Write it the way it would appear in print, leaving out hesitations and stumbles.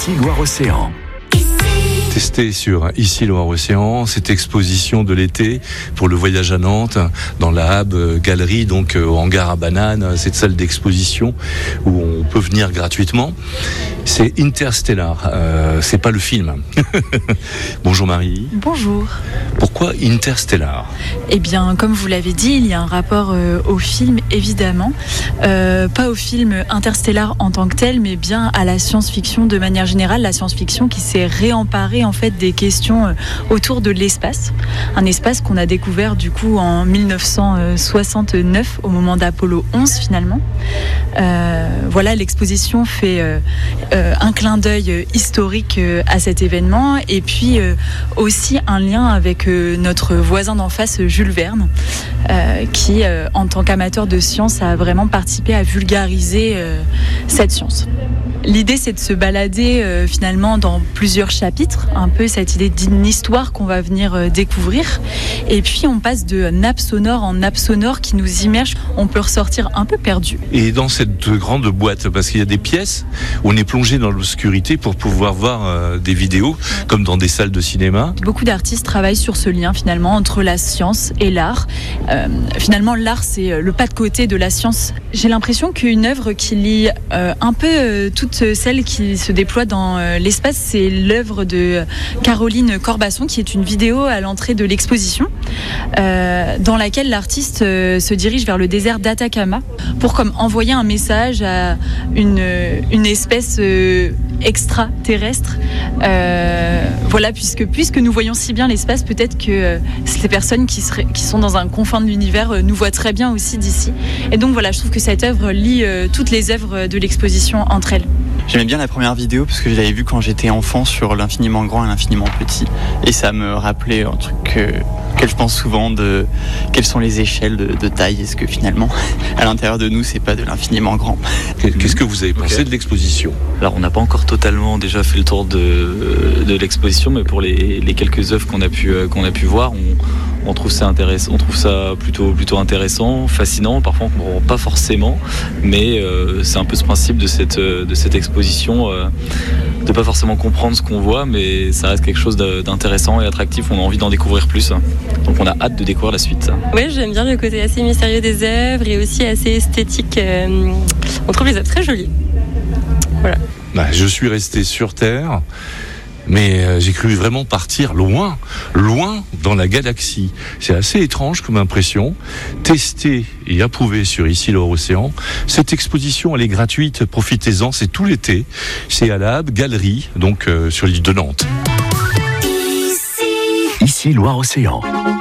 Ici Loire-Océan. Testé sur Ici Loire-Océan, cette exposition de l'été pour le voyage à Nantes, dans la Hub Galerie, donc au hangar à bananes, cette salle d'exposition où on peut venir gratuitement. C'est Interstellar, c'est pas le film. Bonjour Marie. Bonjour. Pourquoi Interstellar ? Eh bien, comme vous l'avez dit, il y a un rapport au film, évidemment. Pas au film Interstellar en tant que tel, mais bien à la science-fiction de manière générale. La science-fiction qui s'est réemparée en fait des questions autour de l'espace. Un espace qu'on a découvert du coup en 1969 au moment d'Apollo 11 finalement. Voilà, l'exposition fait un clin d'œil historique à cet événement et puis aussi un lien avec notre voisin d'en face, Jules Verne, qui en tant qu'amateur de science a vraiment participé à vulgariser cette science. L'idée, c'est de se balader finalement dans plusieurs chapitres, un peu cette idée d'une histoire qu'on va venir découvrir. Et puis, on passe de nappe sonore en nappe sonore qui nous immerge. On peut ressortir un peu perdu. Et dans cette grande boîte, parce qu'il y a des pièces où on est plongé dans l'obscurité pour pouvoir voir des vidéos, comme dans des salles de cinéma. Beaucoup d'artistes travaillent sur ce lien finalement entre la science et l'art. Finalement, l'art, c'est le pas de côté de la science. J'ai l'impression qu'une œuvre qui lie un peu toutes celles qui se déploient dans l'espace, c'est l'œuvre de Caroline Corbasson, qui est une vidéo à l'entrée de l'exposition, dans laquelle l'artiste se dirige vers le désert d'Atacama pour comme envoyer un message à une espèce extraterrestre. Voilà, puisque nous voyons si bien l'espace, peut-être que ces personnes qui sont dans un confin de l'univers nous voient très bien aussi d'ici. Et donc voilà, je trouve que cette œuvre lie toutes les œuvres de l'exposition entre elles. J'aimais bien la première vidéo parce que je l'avais vue quand j'étais enfant sur l'infiniment grand et l'infiniment petit. Et ça me rappelait un truc auquel je pense souvent de quelles sont les échelles de taille. Est-ce que finalement, à l'intérieur de nous, c'est pas de l'infiniment grand ? Qu'est-ce que vous avez pensé de l'exposition ? Alors, on n'a pas encore totalement déjà fait le tour de l'exposition, mais pour les quelques œuvres qu'on a pu voir, on trouve ça intéressant, on trouve ça plutôt intéressant, fascinant. Parfois, on ne comprend pas forcément, mais c'est un peu ce principe de cette exposition, de pas forcément comprendre ce qu'on voit, mais ça reste quelque chose d'intéressant et attractif. On a envie d'en découvrir plus, donc on a hâte de découvrir la suite. Oui, j'aime bien le côté assez mystérieux des œuvres et aussi assez esthétique. On trouve les œuvres très jolies. Voilà. Je suis resté sur Terre. Mais j'ai cru vraiment partir loin dans la galaxie. C'est assez étrange comme impression. Testé et approuvé sur Ici Loire-Océan. Cette exposition, elle est gratuite. Profitez-en, c'est tout l'été. C'est à la Hub Galerie, donc sur l'île de Nantes. Ici Loire-Océan.